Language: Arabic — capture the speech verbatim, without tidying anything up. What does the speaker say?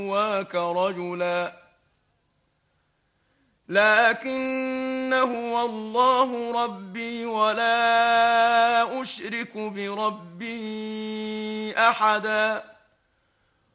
سواك رجلا لكن هو الله ربي ولا أشرك بربي أحدا